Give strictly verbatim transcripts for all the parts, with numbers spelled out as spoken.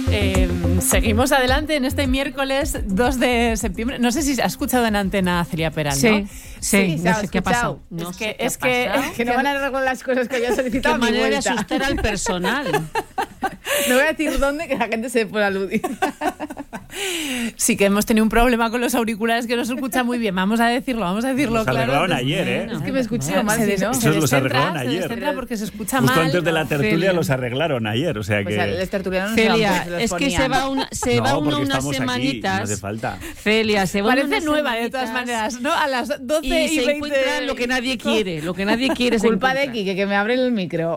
Eh, seguimos adelante en este miércoles dos de septiembre. No sé si has escuchado en antena a Celia Peral, ¿no? Sí, sí, sí, no sé qué ha pasado. No es sé que, qué es ha que, pasado. Que no van a arreglar las cosas que había solicitado. qué a mi manera de vuelta. asustar al personal. No voy a decir dónde, que la gente se pueda aludir. Sí que hemos tenido un problema con los auriculares que no se escucha muy bien. Vamos a decirlo, vamos a decirlo Los claro. arreglaron ayer, ¿eh? Es que me escuché Se mal, si des- no. se Esos los descentra, arreglaron se ayer. descentra porque se escucha Justo mal. antes de la tertulia Celia. los arreglaron ayer, o sea Pues que... los tertulianos no se Celia, van, pues, los es que ponían. se va, una, se no, va uno porque unas estamos aquí, semanitas. no hace falta. Celia, se va uno Parece unas nueva de todas semanitas maneras, ¿no? A las doce y, y, se veinte. encuentra lo que nadie quiere. Lo que nadie quiere se Culpa de encuentra. Kike, que me abre el micro.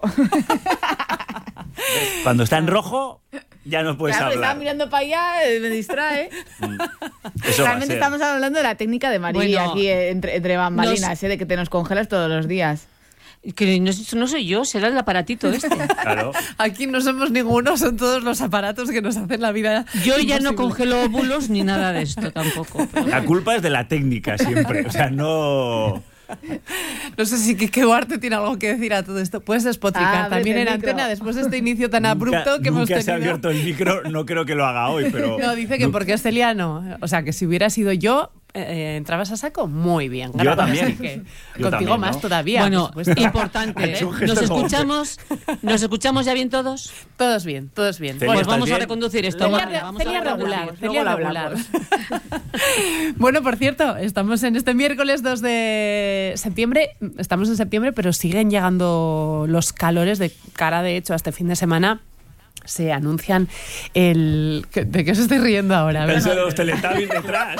Cuando está en rojo, ya no puedes Claro, estaba hablar. mirando para allá, eh, me distrae. Eso va a Realmente ser. estamos hablando de la técnica de Mariby Bueno, aquí eh, entre, entre bambalinas, nos- eh, de que te nos congelas todos los días. Que no, no soy yo, será el aparatito este. Claro. Aquí no somos ninguno, son todos los aparatos que nos hacen la vida. Yo ya no imposible. congelo óvulos ni nada de esto tampoco. pero- La culpa es de la técnica siempre, o sea, no... No sé si Kike Duarte tiene algo que decir a todo esto. Puedes despotricar Ah, también ves en el micro. antena después de este inicio tan abrupto nunca, que hemos nunca tenido. se ha abierto el micro, no creo que lo haga hoy, pero... No, dice que porque es Celia no. O sea, que si hubiera sido yo, eh, entrabas a saco muy bien. Yo Gracias, también. Kike. Yo Contigo también, más ¿no? todavía. Bueno, por supuesto. importante. Ha hecho un ¿eh? gesto ¿Nos como- escuchamos? ¿Nos escuchamos ya bien todos? Todos bien, todos bien. Celia, Pues ¿estás vamos a bien? reconducir esto. Celia, Vale, re- vamos a Celia reconducir. regular, Luego Celia lo regular. hablamos. Bueno, por cierto, estamos en este miércoles dos de septiembre, estamos en septiembre, pero siguen llegando los calores de cara, de hecho, a este fin de semana. Se anuncian el... ¿De qué os estoy riendo ahora? A ver. Eso de los Teletubbies detrás.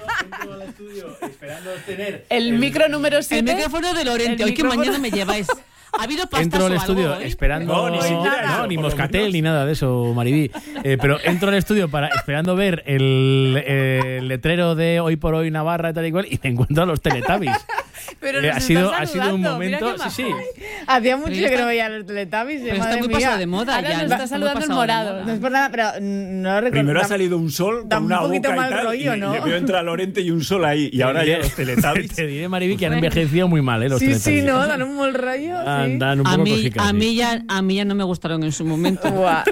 El micro número El siete. micrófono de Lorente, El hoy que micrófono- mañana me lleváis. ¿Ha habido pastas Entro al o estudio algo, ¿eh? esperando. No, ni siquiera no, eso, ni por lo moscatel menos. ni nada de eso, Mariby. Eh, pero entro al estudio para esperando ver el, el letrero de Hoy por Hoy Navarra y tal y cual y me encuentro a los Teletubbies. Pero Eh, nos ha sido están ha sido un saludando, mira momento, qué sí, majo. sí. Hacía mucho Pero que está- no veía los Teletubbies. Pero madre está muy mía. pasado de moda Ahora ya. nos está está muy saludando el pasado de morado. No moda. es por nada, pero mm, no lo recuerdo. Primero ha Da- salido un sol da con un una poquito boca mal y tal, rollo, y ¿no? le veo entrar a Lorente y un sol ahí, y ahora ya los Teletubbies. Te diré, Mariby, que han envejecido muy mal, ¿eh? Los Sí, sí, Teletubbies. no, dan un mal rollo. Ah, Sí. dan un A poco mí, cojicas, a, sí. mí ya, a mí ya no me gustaron en su momento. Buah.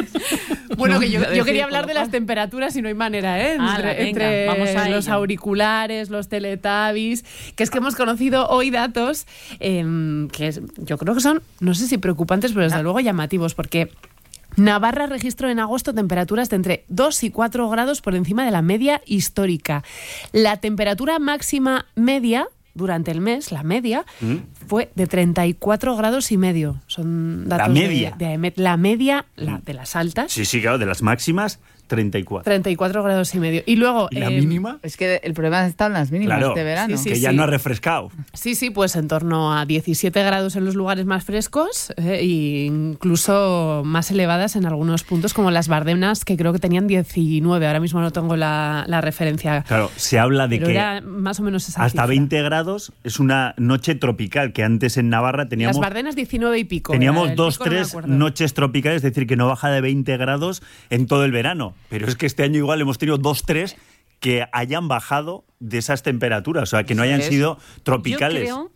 Bueno, que yo, No, yo decir, quería con hablar lo de cual- las temperaturas y no hay manera, ¿eh? Ala, Entre, venga, entre vamos a los ello. auriculares, los Teletubbies, que es que hemos conocido hoy datos eh, que es- yo creo que son, no sé si preocupantes, pero desde luego llamativos, porque Navarra registró en agosto temperaturas de entre dos y cuatro grados por encima de la media histórica. La temperatura máxima media durante el mes, la media, ¿Mm? fue de treinta y cuatro grados y medio. Son datos de- media? de AEMET. La media, la, de las altas, Sí, sí, claro, de las máximas, treinta y cuatro. treinta y cuatro grados y medio. Y luego... ¿Y la eh, mínima? Es que el problema está en las mínimas Claro, este verano. Sí, sí, que ya sí. no ha refrescado. Sí, sí, pues en torno a diecisiete grados en los lugares más frescos eh, e incluso más elevadas en algunos puntos, como las Bardenas, que creo que tenían diecinueve. Ahora mismo no tengo la, la referencia. Claro, se habla de Pero que era más o menos esa hasta cifra. veinte grados es una noche tropical, que antes en Navarra teníamos... Las Bardenas diecinueve y pico. Teníamos era, el dos, pico no me tres acuerdo. noches tropicales, es decir, que no baja de veinte grados en todo el verano. Pero es que este año igual hemos tenido dos, tres que hayan bajado de esas temperaturas, o sea, que no hayan es. sido tropicales. Yo creo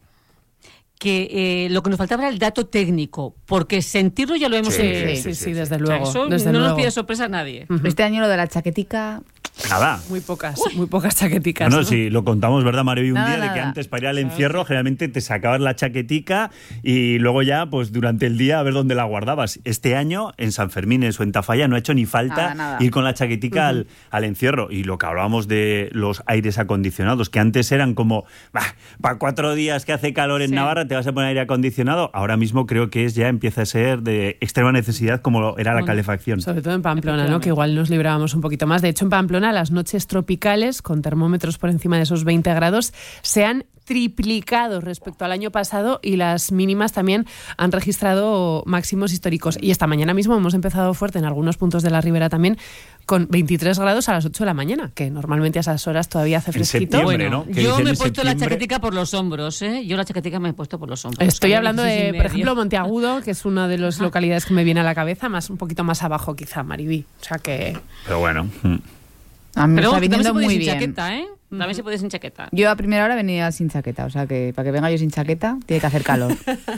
que eh, lo que nos faltaba era el dato técnico, porque sentirlo ya lo hemos Sí, sentido. Sí, sí, sí, sí, sí, sí. desde O sea, luego. eso desde no luego. nos pide sorpresa a nadie. Este año lo de la chaquetica. Nada. Muy pocas, muy pocas chaqueticas. No, no, ¿no? si lo contamos, ¿verdad, Mario? Un Nada, día de que nada. antes para ir al encierro generalmente te sacabas la chaquetica y luego ya, pues durante el día a ver dónde la guardabas. Este año en San Fermines o en Tafalla no ha hecho ni falta Nada, nada. ir con la chaquetica al, al encierro. Y lo que hablábamos de los aires acondicionados, que antes eran como, para cuatro días que hace calor en Sí. Navarra te vas a poner aire acondicionado. Ahora mismo creo que es ya empieza a ser de extrema necesidad como lo era la Bueno, calefacción. Sobre todo en Pamplona, ¿no? Que igual nos librábamos un poquito más. De hecho, en Pamplona las noches tropicales, con termómetros por encima de esos veinte grados, se han triplicado respecto al año pasado y las mínimas también han registrado máximos históricos. Y esta mañana mismo hemos empezado fuerte en algunos puntos de la Ribera también, con veintitrés grados a las ocho de la mañana, que normalmente a esas horas todavía hace En fresquito. septiembre, Bueno, ¿no? Que yo dicen me he en puesto la septiembre- chaquetica por los hombros, ¿eh? Yo la chaquetica me he puesto por los hombros. Estoy A ver, hablando seis y de, por medio. ejemplo, Monteagudo, que es una de las localidades que me viene a la cabeza, más un poquito más abajo quizá, Mariby. O sea que... Pero bueno. mm. A mí me Pero está vamos, que también se viniendo puede ir muy sin bien. chaqueta, ¿eh? También se puede sin chaqueta. Yo a primera hora venía sin chaqueta, o sea que para que venga yo sin chaqueta tiene que hacer calor.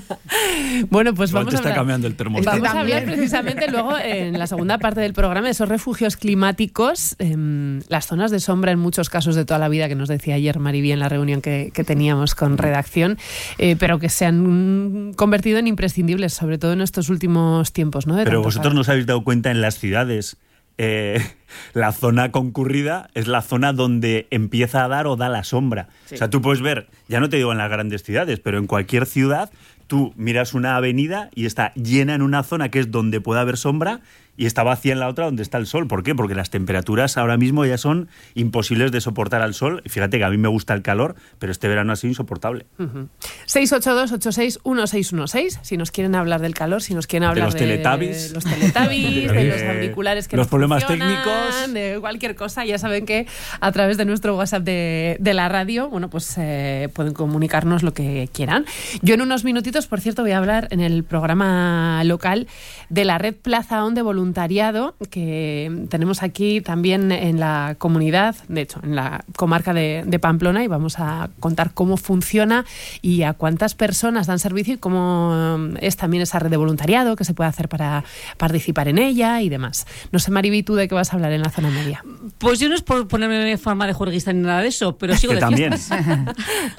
Bueno, pues Igual vamos te a está hablar. cambiando el termostato. Vamos a hablar También. precisamente luego en la segunda parte del programa de esos refugios climáticos, eh, las zonas de sombra en muchos casos de toda la vida que nos decía ayer Mariví en la reunión que, que teníamos con redacción, eh, pero que se han convertido en imprescindibles, sobre todo en estos últimos tiempos, ¿no? De Pero tanto vosotros calor. no os habéis dado cuenta en las ciudades. Eh, la zona concurrida es la zona donde empieza a dar o da la sombra. Sí. O sea, tú puedes ver, ya no te digo en las grandes ciudades, pero en cualquier ciudad, tú miras una avenida y está llena en una zona que es donde puede haber sombra y está vacía en la otra donde está el sol. ¿Por qué? Porque las temperaturas ahora mismo ya son imposibles de soportar al sol. Y fíjate que a mí me gusta el calor, pero este verano ha sido insoportable. Uh-huh. seis ocho dos ocho seis uno seis uno seis, si nos quieren hablar del calor, si nos quieren hablar los de Teletubbies. los teletubbies, de los Eh, auriculares que los no problemas funcionan, técnicos. de cualquier cosa, ya saben que a través de nuestro WhatsApp de, de la radio, bueno, pues eh, pueden comunicarnos lo que quieran. Yo en unos minutitos, por cierto, voy a hablar en el programa local de la red Plaza On de voluntariado que tenemos aquí también en la comunidad, de hecho, en la comarca de, de Pamplona, y vamos a contar cómo funciona y a cuántas personas dan servicio y cómo es también esa red de voluntariado, qué se puede hacer para participar en ella y demás. No sé, Mariví, ¿tú de qué vas a hablar en la zona media? Pues yo no es por ponerme en forma de juerguista ni nada de eso, pero sigo Que de también. fiestas.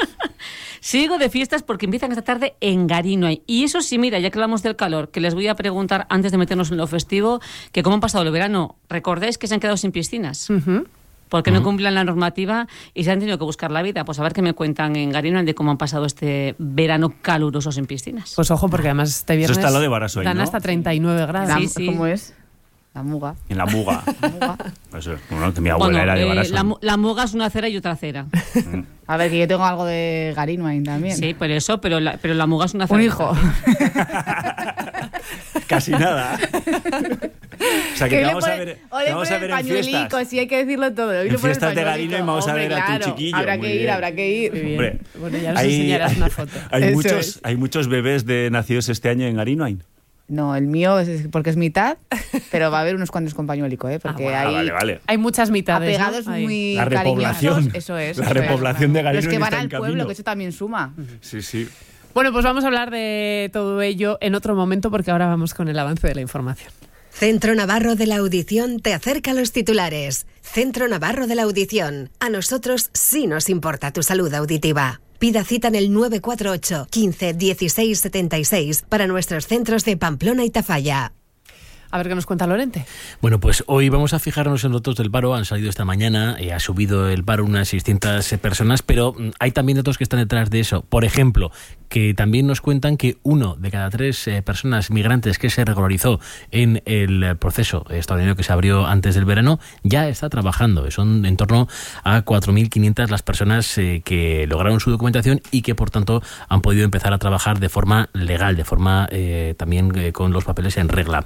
Sigo de fiestas porque empiezan esta tarde en Garinoa. Y eso sí, mira, ya que hablamos del calor, que les voy a preguntar antes de meternos en lo festivo, que cómo han pasado el verano. ¿Recordáis que se han quedado sin piscinas? Uh-huh. Porque no cumplen la normativa y se han tenido que buscar la vida. Pues a ver qué me cuentan en Garinoa de cómo han pasado este verano caluroso sin piscinas. Pues ojo, porque además este viernes está lo de Barasoy, dan ¿no? hasta treinta y nueve grados. La- Sí, sí. ¿Cómo es? La muga. En la muga. Muga. Eso, bueno, que mi abuela Bueno, era de eh, Barasoy. la, mu- la muga es una acera y otra acera. A ver, que yo tengo algo de Garinoain también. Sí, por eso, pero la, pero la muga es una acera. Un y hijo. Casi nada. O sea, que te vamos a ver, te vamos a ver en fiestas. Sí, hay que decirlo todo. Hoy En le pone el fiestas de pañuelico. Garino y vamos a Hombre, ver a tu claro. chiquillo. Habrá Muy que ir, bien. habrá que ir. Muy bien. Hombre, Bueno, ya nos hay, enseñarás una foto. hay Eso muchos, es. hay muchos bebés de nacidos este año en Garinoain. No, el mío es porque es mitad, pero va a haber unos cuantos con pañuelico, ¿eh? Porque bueno, hay Ah, vale, vale. Hay muchas mitades, ¿no? apegados Ahí. muy La repoblación. cariñosos. Eso es. La eso es. repoblación de Garino Los que van está en al pueblo, camino. que eso también suma. Sí, sí. Bueno, pues vamos a hablar de todo ello en otro momento porque ahora vamos con el avance de la información. Centro Navarro de la Audición te acerca a los titulares. Centro Navarro de la Audición. A nosotros sí nos importa tu salud auditiva. Pida cita en el nueve cuatro ocho, quince, dieciséis, setenta y seis para nuestros centros de Pamplona y Tafalla. A ver qué nos cuenta Lorente. Bueno, pues hoy vamos a fijarnos en los datos del paro. Han salido esta mañana, eh, ha subido el paro unas seiscientas personas, pero mm, hay también datos que están detrás de eso. Por ejemplo, que también nos cuentan que uno de cada tres eh, personas migrantes que se regularizó en el proceso extraordinario que se abrió antes del verano ya está trabajando. Son en torno a cuatro mil quinientas las personas eh, que lograron su documentación y que, por tanto, han podido empezar a trabajar de forma legal, de forma eh, también eh, con los papeles en regla.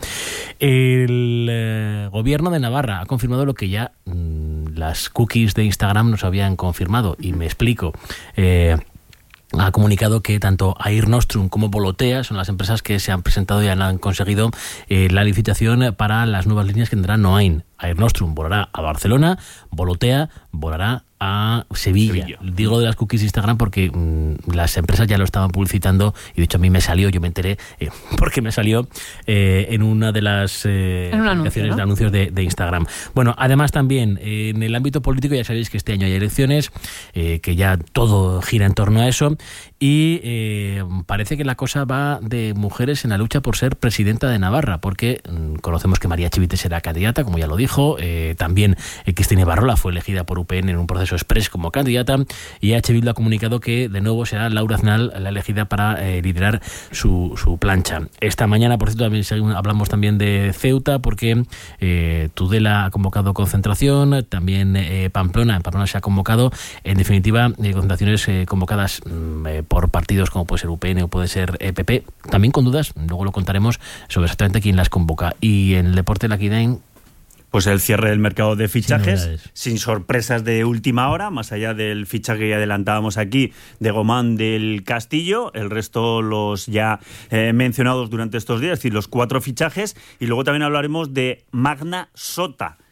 El eh, gobierno de Navarra ha confirmado lo que ya mmm, las cookies de Instagram nos habían confirmado, y me explico. Eh, ha comunicado que tanto Air Nostrum como Volotea son las empresas que se han presentado y han conseguido eh, la licitación para las nuevas líneas que tendrá Noain. Air Nostrum volará a Barcelona, Volotea volará a Sevilla. Sevilla. Digo de las cookies de Instagram porque mmm, las empresas ya lo estaban publicitando y de hecho a mí me salió, yo me enteré eh, porque me salió eh, en una de las eh, En un anuncio, aplicaciones ¿no? de anuncios de, de Instagram. Bueno, además también eh, en el ámbito político ya sabéis que este año hay elecciones, eh, que ya todo gira en torno a eso, y eh, parece que la cosa va de mujeres en la lucha por ser presidenta de Navarra, porque mm, conocemos que María Chivite será candidata, como ya lo dijo, eh, también eh, Cristina Barrola fue elegida por U P N en un proceso express como candidata, y H. Bildu ha comunicado que de nuevo será Laura Aznal la elegida para eh, liderar su, su plancha. Esta mañana, por cierto, también hablamos también de Ceuta, porque eh, Tudela ha convocado concentración, también eh, Pamplona, en Pamplona se ha convocado, en definitiva, eh, concentraciones eh, convocadas mm, eh, por partidos como puede ser U P N o puede ser eh, P P, también con dudas, luego lo contaremos sobre exactamente quién las convoca. Y en el deporte, la Quidain, Pues el cierre del mercado de fichajes, Sin sin, novedades. sorpresas de última hora, más allá del fichaje que ya adelantábamos aquí de Gomán del Castillo, el resto los ya eh, mencionados durante estos días, es decir, los cuatro fichajes, y luego también hablaremos de Magna Sota,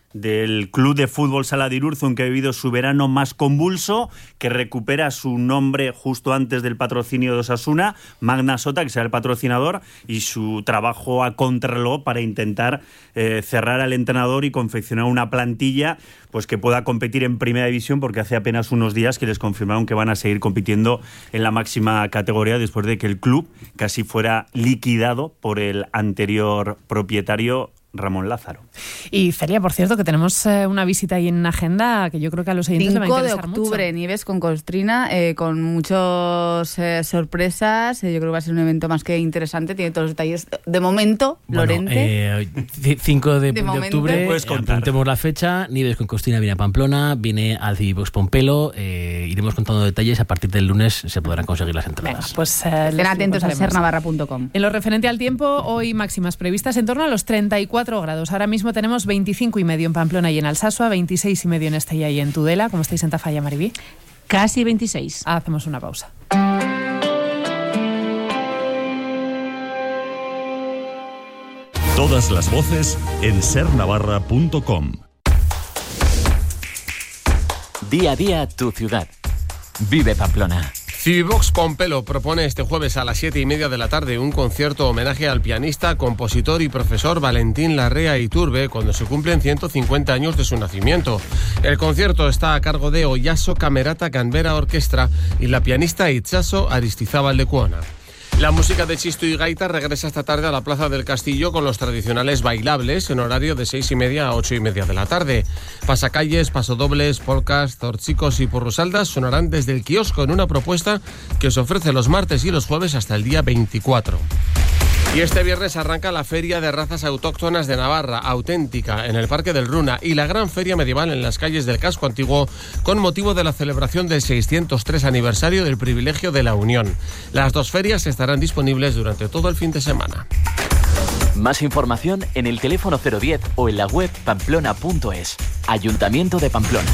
del Club de Fútbol Sala de Irurzun, que ha vivido su verano más convulso, que recupera su nombre justo antes del patrocinio de Osasuna, Magna Sota, que será el patrocinador, y su trabajo a contrarreloj para intentar eh, cerrar al entrenador y confeccionar una plantilla pues que pueda competir en Primera División, porque hace apenas unos días que les confirmaron que van a seguir compitiendo en la máxima categoría después de que el club casi fuera liquidado por el anterior propietario, Ramón Lázaro. Y Celia, por cierto, que tenemos eh, una visita ahí en agenda que yo creo que a los oyentes les va a interesar cinco de octubre, mucho. Nieves con Costrina, eh, con muchas eh, sorpresas. Eh, yo creo que va a ser un evento más que interesante. Tiene todos los detalles. De momento, Bueno, Lorente. eh, cinco de, De de momento. octubre, Puedes eh, contar. apuntemos la fecha. Nieves con Costrina viene a Pamplona, viene al Civibox Pompelo. Eh, iremos contando detalles. A partir del lunes se podrán conseguir las Venga, entradas. pues eh, Estén les atentos a contaremos. ser navarra punto com. En lo referente al tiempo, hoy máximas previstas en torno a los treinta y cuatro grados. Ahora mismo tenemos veinticinco y medio en Pamplona y en Alsasua, veintiséis y medio en Estella y en Tudela. ¿Cómo estáis en Tafalla, Maribí? Casi veintiséis. Hacemos una pausa. Todas las voces en ser navarra punto com. Día a día tu ciudad. Vive Pamplona. Civibox Pompelo propone este jueves a las siete y media de la tarde un concierto homenaje al pianista, compositor y profesor Valentín Larrea Iturbe cuando se cumplen ciento cincuenta años de su nacimiento. El concierto está a cargo de Oyaso Camerata Canberra Orquestra y la pianista Itxaso Aristizábal de Cuona. La música de Chisto y Gaita regresa esta tarde a la Plaza del Castillo con los tradicionales bailables en horario de seis y media a ocho y media de la tarde. Pasacalles, pasodobles, polcas, zorchicos y porrusaldas sonarán desde el kiosco en una propuesta que se ofrece los martes y los jueves hasta el día veinticuatro. Y este viernes arranca la Feria de Razas Autóctonas de Navarra, auténtica, en el Parque del Runa, y la gran feria medieval en las calles del casco antiguo con motivo de la celebración del seiscientos tres aniversario del privilegio de la Unión. Las dos ferias estarán disponibles durante todo el fin de semana. Más información en el teléfono cero diez o en la web pamplona punto es. Ayuntamiento de Pamplona.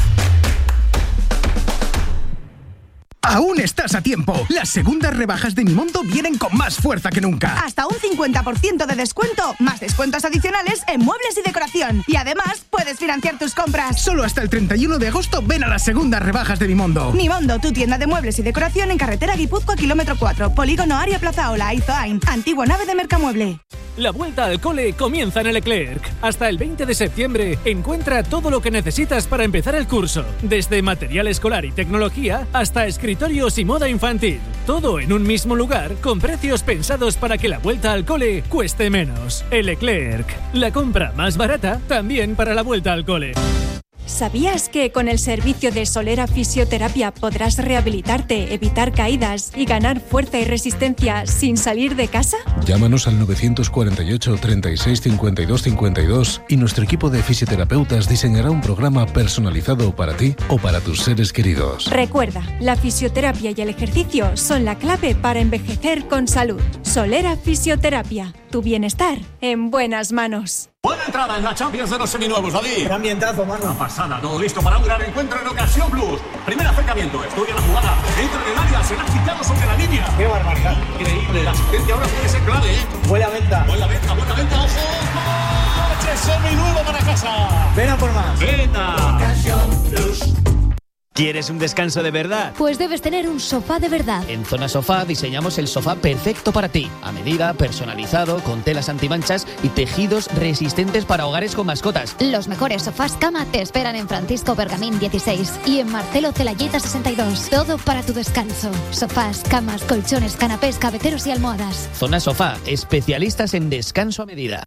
Aún estás a tiempo. Las segundas rebajas de Mimondo vienen con más fuerza que nunca. Hasta un cincuenta por ciento de descuento, más descuentos adicionales en muebles y decoración. Y además, puedes financiar tus compras. Solo hasta el treinta y uno de agosto ven a las segundas rebajas de Mimondo. Mimondo, tu tienda de muebles y decoración en carretera Guipúzcoa, kilómetro cuatro, Polígono Aria Plaza Ola, Izoain, antigua nave de Mercamueble. La vuelta al cole comienza en el Leclerc. Hasta el veinte de septiembre encuentra todo lo que necesitas para empezar el curso. Desde material escolar y tecnología hasta escritorios y moda infantil. Todo en un mismo lugar con precios pensados para que la vuelta al cole cueste menos. El Leclerc. La compra más barata también para la vuelta al cole. ¿Sabías que con el servicio de Solera Fisioterapia podrás rehabilitarte, evitar caídas y ganar fuerza y resistencia sin salir de casa? Llámanos al nueve cuatro ocho, treinta y seis, cincuenta y dos, cincuenta y dos y nuestro equipo de fisioterapeutas diseñará un programa personalizado para ti o para tus seres queridos. Recuerda, la fisioterapia y el ejercicio son la clave para envejecer con salud. Solera Fisioterapia, tu bienestar en buenas manos. Buena entrada en la Champions de los seminuevos, David. Gran ambientazo, mano. Una pasada, todo listo para un gran encuentro en Ocasión Plus. Primer acercamiento, estudia la jugada, entra en el área, será quitado sobre la línea. ¡Qué barbaridad! Increíble, la asistencia ahora puede ser clave, ¿eh? Buena venta. Buena venta, buena venta, ojo. ¡Coche seminuevo para casa! Ven a por más. Venta. Ocasión Plus. ¿Quieres un descanso de verdad? Pues debes tener un sofá de verdad. En Zona Sofá diseñamos el sofá perfecto para ti. A medida, personalizado, con telas antimanchas y tejidos resistentes para hogares con mascotas. Los mejores sofás cama te esperan en Francisco Bergamín dieciséis y en Marcelo Celayeta sesenta y dos. Todo para tu descanso. Sofás, camas, colchones, canapés, cabeceros y almohadas. Zona Sofá, especialistas en descanso a medida.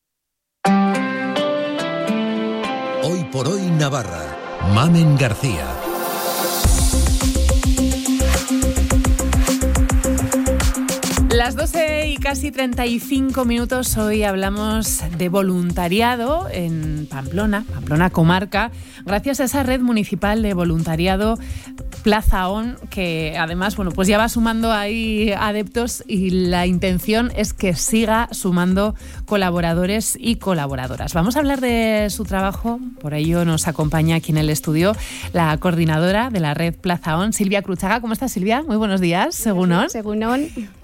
Hoy por hoy Navarra. Mamen García. Las doce y casi treinta y cinco minutos, hoy hablamos de voluntariado en Pamplona, Pamplona comarca, gracias a esa red municipal de voluntariado Plaza On, que además, bueno, pues ya va sumando ahí adeptos y la intención es que siga sumando colaboradores y colaboradoras. Vamos a hablar de su trabajo, por ello nos acompaña aquí en el estudio la coordinadora de la red Plaza On, Silvia Cruchaga. ¿Cómo estás, Silvia? Muy buenos días, según On. Según On. Cuéntanos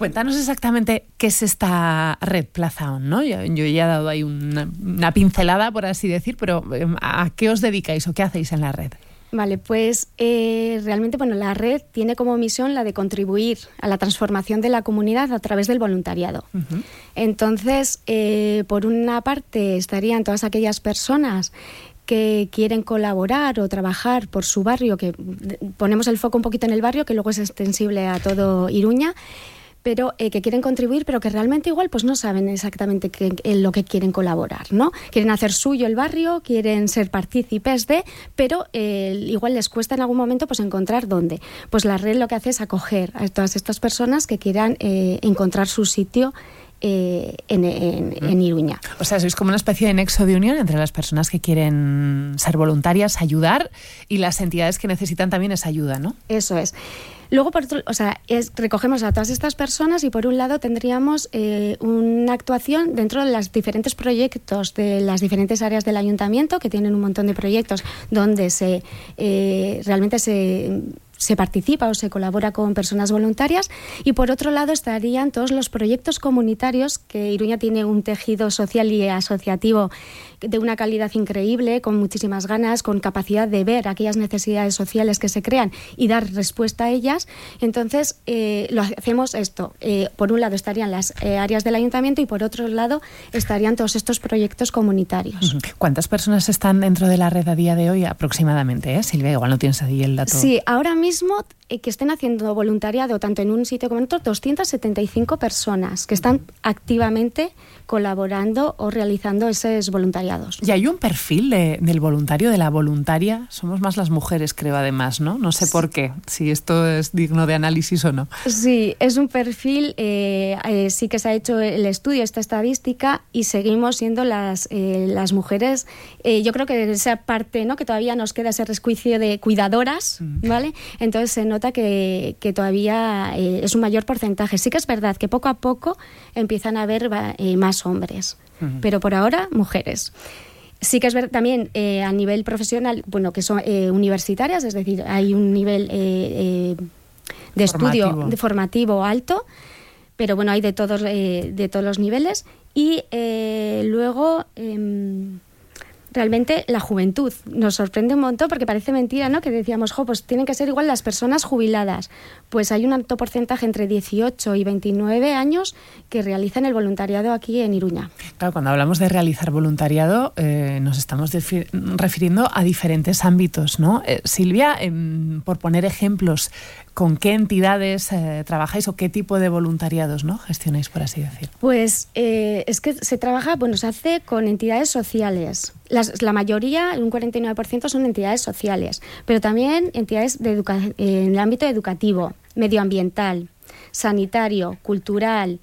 exactamente qué es esta red Plaza On, ¿no? Yo, yo ya he dado ahí una, una pincelada, por así decir, pero ¿a qué os dedicáis o qué hacéis en la red? Vale, pues eh, realmente bueno, la red tiene como misión la de contribuir a la transformación de la comunidad a través del voluntariado. Uh-huh. Entonces, eh, por una parte estarían todas aquellas personas que quieren colaborar o trabajar por su barrio, que ponemos el foco un poquito en el barrio, que luego es extensible a todo Iruña, pero eh, que quieren contribuir, pero que realmente igual pues no saben exactamente qué, en lo que quieren colaborar, ¿no? Quieren hacer suyo el barrio, quieren ser partícipes de, pero eh, igual les cuesta en algún momento pues encontrar dónde. Pues la red lo que hace es acoger a todas estas personas que quieran eh, encontrar su sitio Eh, en, en, en Iruña. O sea, sois como una especie de nexo de unión entre las personas que quieren ser voluntarias, ayudar, y las entidades que necesitan también esa ayuda, ¿no? Eso es. Luego, por otro, o sea, es, recogemos a todas estas personas y por un lado tendríamos eh, una actuación dentro de los diferentes proyectos de las diferentes áreas del ayuntamiento, que tienen un montón de proyectos donde se eh, realmente se... se participa o se colabora con personas voluntarias, y por otro lado estarían todos los proyectos comunitarios, que Iruña tiene un tejido social y asociativo de una calidad increíble, con muchísimas ganas, con capacidad de ver aquellas necesidades sociales que se crean y dar respuesta a ellas. Entonces, eh, lo hacemos esto. Eh, por un lado estarían las eh, áreas del ayuntamiento y por otro lado estarían todos estos proyectos comunitarios. ¿Cuántas personas están dentro de la red a día de hoy aproximadamente, eh? Silvia, igual no tienes ahí el dato. Sí, ahora mismo eh, que estén haciendo voluntariado tanto en un sitio como en otro, doscientas setenta y cinco personas que están activamente colaborando o realizando esos voluntariados. ¿Y hay un perfil de, del voluntario, de la voluntaria? Somos más las mujeres, creo, además, ¿no? No sé sí. por qué, si esto es digno de análisis o no. Sí, es un perfil, eh, eh, sí que se ha hecho el estudio, esta estadística, y seguimos siendo las, eh, las mujeres, eh, yo creo que esa parte, ¿no?, que todavía nos queda ese resquicio de cuidadoras, mm. ¿vale? Entonces se nota que, que todavía eh, es un mayor porcentaje. Sí que es verdad que poco a poco empiezan a haber eh, más hombres, uh-huh. pero por ahora mujeres. Sí que es verdad también eh, a nivel profesional, bueno, que son eh, universitarias, es decir, hay un nivel eh, eh, de formativo. estudio de formativo alto, pero bueno, hay de todos eh, de todos los niveles. Y eh, luego eh, realmente la juventud nos sorprende un montón, porque parece mentira, ¿no?, que decíamos, jo, pues tienen que ser igual las personas jubiladas. Pues hay un alto porcentaje entre dieciocho y veintinueve años que realizan el voluntariado aquí en Iruña. Claro, cuando hablamos de realizar voluntariado eh, nos estamos defi- refiriendo a diferentes ámbitos, ¿no? Eh, Silvia, eh, por poner ejemplos, ¿con qué entidades eh, trabajáis o qué tipo de voluntariados, ¿no?, gestionáis, por así decir? Pues eh, es que se trabaja, bueno, se hace con entidades sociales. Las, la mayoría, un cuarenta y nueve por ciento, son entidades sociales, pero también entidades de educa- en el ámbito educativo, medioambiental, sanitario, cultural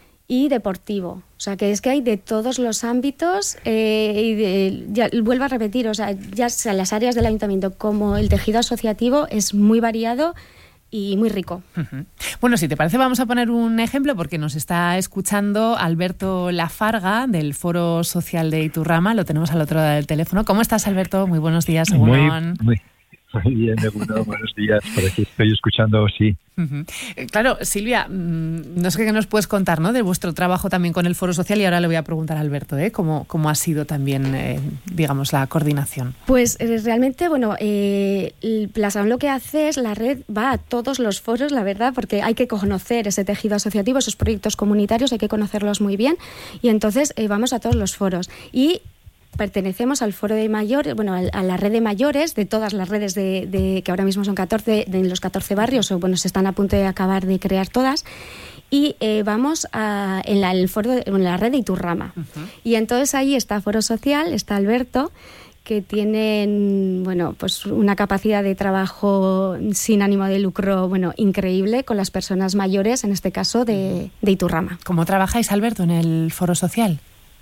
y deportivo. O sea, que es que hay de todos los ámbitos, eh, y de, ya, vuelvo a repetir, o sea, ya sea las áreas del ayuntamiento como el tejido asociativo es muy variado y muy rico. Uh-huh. Bueno, si te parece, vamos a poner un ejemplo, porque nos está escuchando Alberto Lafarga, del Foro Social de Iturrama. Lo tenemos al otro lado del teléfono. ¿Cómo estás, Alberto? Muy buenos días. Muy, muy, muy bien, Egunon, buenos días. Por aquí estoy escuchando, sí. Uh-huh. Claro, Silvia, no sé qué nos puedes contar, ¿no?, de vuestro trabajo también con el Foro Social, y ahora le voy a preguntar a Alberto, ¿eh?, cómo, cómo ha sido también, eh, digamos, la coordinación. Pues eh, realmente, bueno, eh, Plaza On lo que hace es, la red va a todos los foros, la verdad, porque hay que conocer ese tejido asociativo, esos proyectos comunitarios, hay que conocerlos muy bien, y entonces eh, vamos a todos los foros. Y pertenecemos al foro de mayores, bueno, a la red de mayores, de todas las redes de, de que ahora mismo son catorce, de los catorce barrios, o bueno, se están a punto de acabar de crear todas, y eh, vamos a, en, la, el foro de, en la red de Iturrama. Uh-huh. Y entonces ahí está Foro Social, está Alberto, que tienen, bueno, pues una capacidad de trabajo sin ánimo de lucro, bueno, increíble con las personas mayores, en este caso de, de Iturrama. ¿Cómo trabajáis, Alberto, en el Foro Social?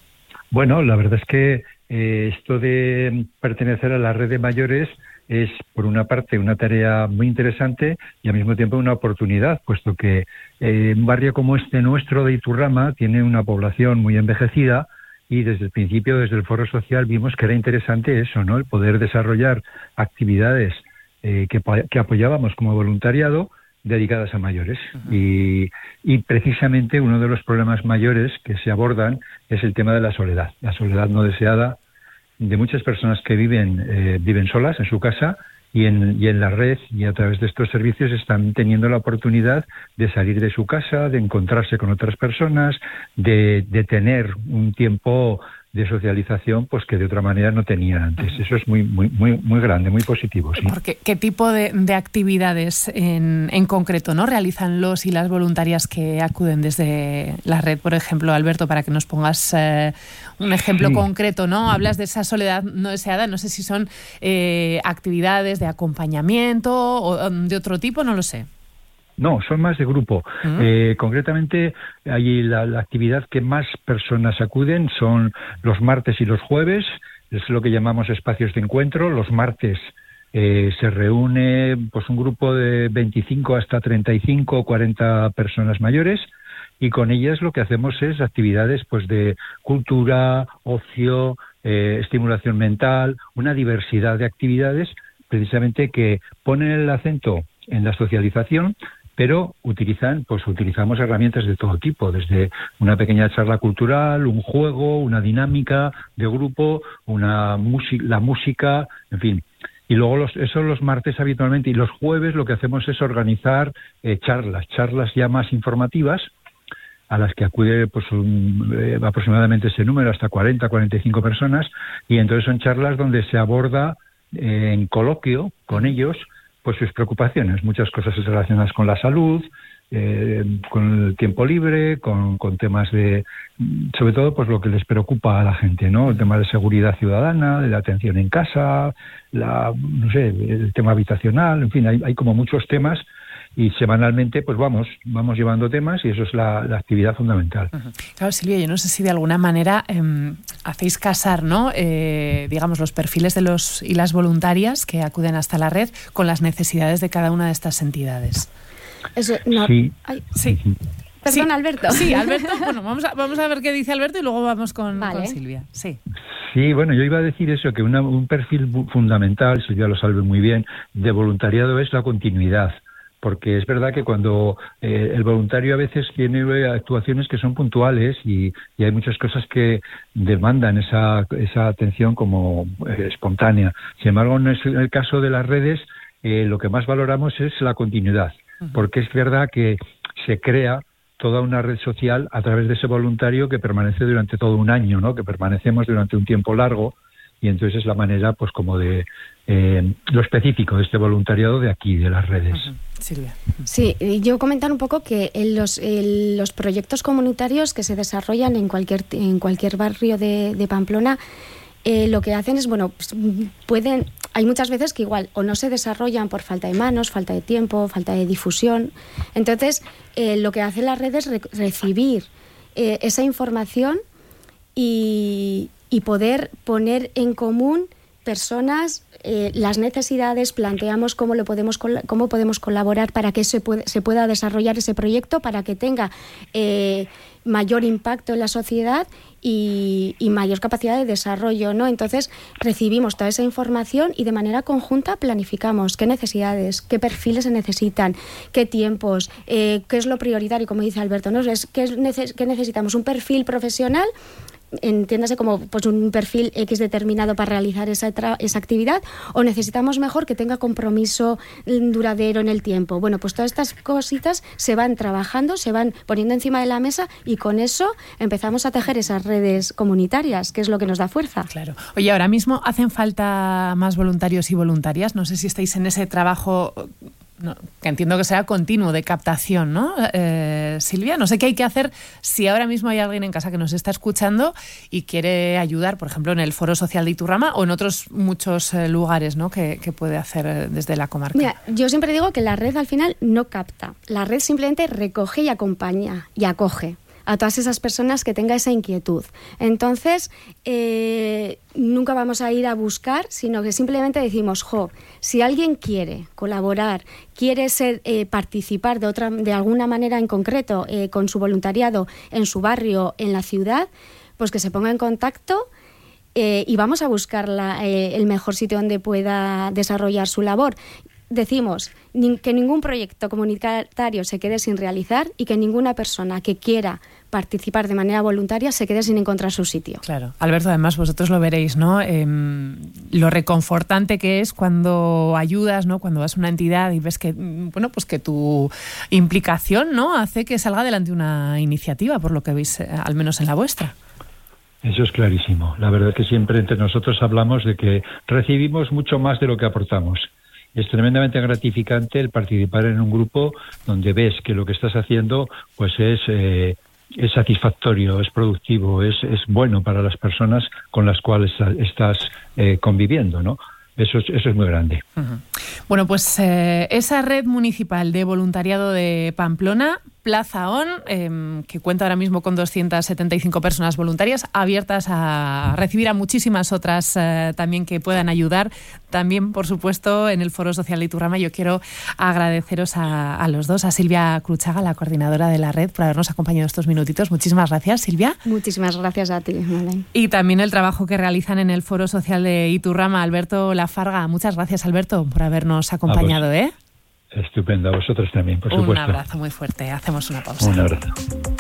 Bueno, la verdad es que eh, esto de pertenecer a la red de mayores es, por una parte, una tarea muy interesante y al mismo tiempo una oportunidad, puesto que eh, un barrio como este nuestro de Iturrama tiene una población muy envejecida, y desde el principio, desde el Foro Social, vimos que era interesante eso, ¿no?, el poder desarrollar actividades eh, que, que apoyábamos como voluntariado dedicadas a mayores. Uh-huh. y, y precisamente uno de los problemas mayores que se abordan es el tema de la soledad, la soledad no deseada de muchas personas que viven, eh, viven solas en su casa. Y en, y en la red y a través de estos servicios están teniendo la oportunidad de salir de su casa, de encontrarse con otras personas, de, de tener un tiempo de socialización pues que de otra manera no tenían antes. Eso es muy muy muy muy grande, muy positivo. ¿Sí? Porque, ¿qué tipo de, de actividades en, en concreto no realizan los y las voluntarias que acuden desde la red? Por ejemplo, Alberto, para que nos pongas eh, un ejemplo sí. concreto, ¿no? Hablas de esa soledad no deseada, no sé si son eh, actividades de acompañamiento o de otro tipo, no lo sé. No, son más de grupo. Uh-huh. Eh, concretamente, allí la, la actividad que más personas acuden son los martes y los jueves, es lo que llamamos espacios de encuentro. Los martes eh, se reúne pues un grupo de veinticinco hasta treinta y cinco o cuarenta personas mayores, y con ellas lo que hacemos es actividades pues de cultura, ocio, eh, estimulación mental, una diversidad de actividades precisamente que ponen el acento en la socialización, pero utilizan, pues utilizamos herramientas de todo tipo, desde una pequeña charla cultural, un juego, una dinámica de grupo, una música, la música, en fin. Y luego los, eso los martes habitualmente, y los jueves lo que hacemos es organizar eh, charlas, charlas ya más informativas, a las que acude pues un, eh, aproximadamente ese número, hasta cuarenta, cuarenta y cinco personas, y entonces son charlas donde se aborda eh, en coloquio con ellos pues sus preocupaciones, muchas cosas relacionadas con la salud, eh, con el tiempo libre, con, con temas de, sobre todo, pues lo que les preocupa a la gente, ¿no? El tema de seguridad ciudadana, de la atención en casa, la, no sé, el tema habitacional, en fin, hay, hay como muchos temas. Y semanalmente, pues vamos, vamos llevando temas y eso es la, la actividad fundamental. Uh-huh. Claro, Silvia, yo no sé si de alguna manera eh, hacéis casar, ¿no? Eh, digamos, los perfiles de los y las voluntarias que acuden hasta la red con las necesidades de cada una de estas entidades. Eso, no, sí. Ay, sí. Perdón, sí. Alberto. Sí, Alberto. Bueno, vamos a, vamos a ver qué dice Alberto y luego vamos con, vale. con Silvia. Sí. Sí, bueno, yo iba a decir eso, que una, un perfil fundamental, Silvia lo sabe muy bien, de voluntariado es la continuidad. Porque es verdad que cuando eh, el voluntario a veces tiene actuaciones que son puntuales y, y hay muchas cosas que demandan esa, esa atención como eh, espontánea. Sin embargo, en el caso de las redes, eh, lo que más valoramos es la continuidad, porque es verdad que se crea toda una red social a través de ese voluntario que permanece durante todo un año, ¿no? Que permanecemos durante un tiempo largo. Y entonces es la manera, pues, como de eh, lo específico de este voluntariado de aquí, de las redes. Uh-huh. Silvia. Sí, yo comentar un poco que en los, en los proyectos comunitarios que se desarrollan en cualquier en cualquier barrio de, de Pamplona, eh, lo que hacen es, bueno, pues, pueden, hay muchas veces que igual o no se desarrollan por falta de manos, falta de tiempo, falta de difusión. Entonces, eh, lo que hacen las redes es re- recibir eh, esa información y y poder poner en común personas, eh, las necesidades, planteamos cómo lo podemos cómo podemos colaborar para que se, puede, se pueda desarrollar ese proyecto, para que tenga eh, mayor impacto en la sociedad y, y mayor capacidad de desarrollo, ¿no? Entonces recibimos toda esa información y de manera conjunta planificamos qué necesidades, qué perfiles se necesitan, qué tiempos, eh, qué es lo prioritario, como dice Alberto, ¿no? Es, ¿qué, es neces- qué necesitamos? Un perfil profesional, entiéndase como pues un perfil X determinado para realizar esa, tra- esa actividad, o necesitamos mejor que tenga compromiso duradero en el tiempo. Bueno, pues todas estas cositas se van trabajando, se van poniendo encima de la mesa y con eso empezamos a tejer esas redes comunitarias, que es lo que nos da fuerza. Claro. Oye, ahora mismo hacen falta más voluntarios y voluntarias. No sé si estáis en ese trabajo... No, que entiendo que será continuo de captación, ¿no? Eh, Silvia, no sé qué hay que hacer si ahora mismo hay alguien en casa que nos está escuchando y quiere ayudar, por ejemplo, en el Foro Social de Iturrama o en otros muchos eh, lugares, ¿no? Que, que puede hacer desde la comarca. Mira, yo siempre digo que la red al final no capta. La red simplemente recoge y acompaña y acoge a todas esas personas que tengan esa inquietud. Entonces, eh, nunca vamos a ir a buscar, sino que simplemente decimos, jo, si alguien quiere colaborar, quiere ser eh, participar de otra, de alguna manera en concreto eh, con su voluntariado en su barrio, en la ciudad, pues que se ponga en contacto eh, y vamos a buscar la, eh, el mejor sitio donde pueda desarrollar su labor. decimos ni, que ningún proyecto comunitario se quede sin realizar y que ninguna persona que quiera participar de manera voluntaria se quede sin encontrar su sitio. Claro. Alberto, además vosotros lo veréis, ¿no? Eh, lo reconfortante que es cuando ayudas, ¿no? Cuando vas a una entidad y ves que, bueno, pues que tu implicación, ¿no? hace que salga adelante una iniciativa, por lo que veis, eh, al menos en la vuestra. Eso es clarísimo. La verdad es que siempre entre nosotros hablamos de que recibimos mucho más de lo que aportamos. Es tremendamente gratificante el participar en un grupo donde ves que lo que estás haciendo pues es, eh, es satisfactorio, es productivo, es, es bueno para las personas con las cuales estás eh, conviviendo, ¿no? Eso es, eso es muy grande. Uh-huh. Bueno, pues eh, esa red municipal de voluntariado de Pamplona, Plaza On, eh, que cuenta ahora mismo con doscientas setenta y cinco personas voluntarias, abiertas a recibir a muchísimas otras eh, también que puedan ayudar. También, por supuesto, en el Foro Social de Iturrama yo quiero agradeceros a, a los dos, a Silvia Cruchaga, la coordinadora de la red, por habernos acompañado estos minutitos. Muchísimas gracias, Silvia. Muchísimas gracias a ti, Malén. Y también el trabajo que realizan en el Foro Social de Iturrama, Alberto Lafarga. Muchas gracias, Alberto, por habernos acompañado, ¿eh? Estupendo, a vosotros también, por Un supuesto. abrazo muy fuerte. Hacemos una pausa. Un abrazo.